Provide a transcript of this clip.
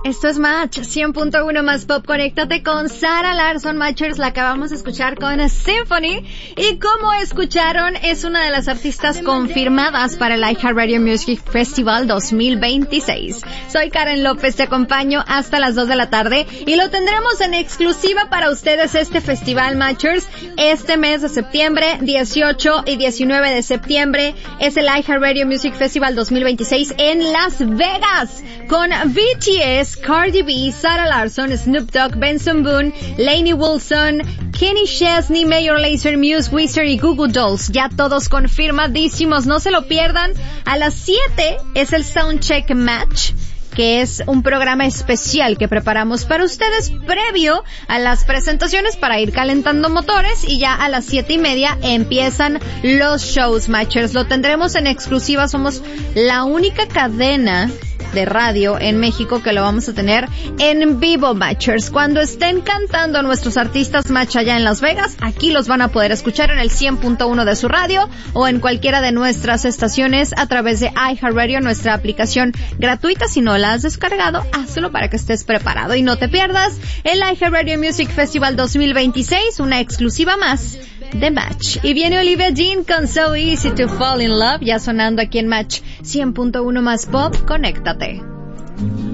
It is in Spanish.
Esto es Match 100.1 más Pop. Conéctate con Sarah Larsson. Matchers, la acabamos de escuchar con Symphony. Y como escucharon, es una de las artistas confirmadas para el iHeartRadio Music Festival 2026. Soy Karen López, te acompaño hasta las 2 de la tarde y lo tendremos en exclusiva para ustedes este festival, Matchers. Este mes de septiembre, 18 y 19 de septiembre, es el iHeartRadio Music Festival 2026 en Las Vegas, con BTS, Cardi B, Sarah Larsson, Snoop Dogg, Benson Boone, Lainey Wilson, Kenny Chesney, Major Lazer, Muse, Wizard y Google Dolls. Ya todos confirmadísimos, no se lo pierdan. A las 7 es el Soundcheck Match, que es un programa especial que preparamos para ustedes previo a las presentaciones para ir calentando motores, y ya a las 7:30 empiezan los shows, Matchers. Lo tendremos en exclusiva, somos la única cadena de radio en México que lo vamos a tener en vivo, Matchers. Cuando estén cantando nuestros artistas Match allá en Las Vegas, aquí los van a poder escuchar en el 100.1 de su radio o en cualquiera de nuestras estaciones a través de iHeartRadio, nuestra aplicación gratuita. Si no la has descargado, hazlo para que estés preparado y no te pierdas el iHeartRadio Music Festival 2026, una exclusiva más de Match. Y viene Olivia Dean con So Easy to Fall in Love, ya sonando aquí en Match 100.1 más Pop. Conéctate.